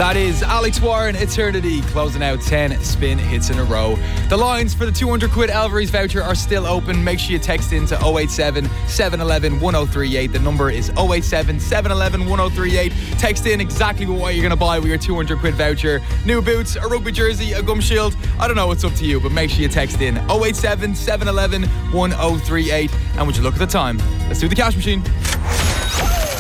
That is Alex Warren, Eternity, closing out 10 spin hits in a row. The lines for the 200 quid Alvarez voucher are still open. Make sure you text in to 087 711 1038. The number is 087 711 1038. Text in exactly what you're going to buy with your 200 quid voucher. New boots, a rugby jersey, a gum shield. I don't know, it's up to you, but make sure you text in 087 711 1038. And would you look at the time? Let's do the cash machine.